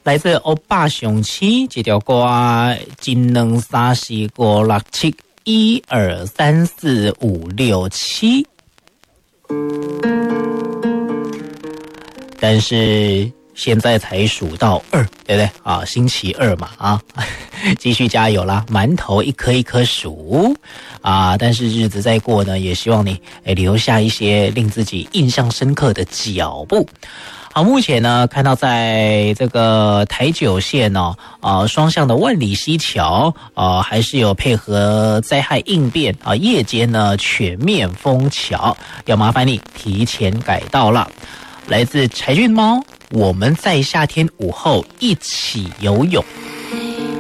来自欧巴雄七这条歌金能三四五六七1 2 3 4 5 6 7，但是现在才数到2，对不对啊？星期2嘛啊，继续加油啦！馒头一颗一颗数啊，但是日子再过呢，也希望你留下一些令自己印象深刻的脚步。好，目前呢，看到在这个台九线双向的万里溪桥还是有配合灾害应变夜间呢全面封桥，要麻烦你提前改道了。来自柴郡猫，我们在夏天午后一起游泳。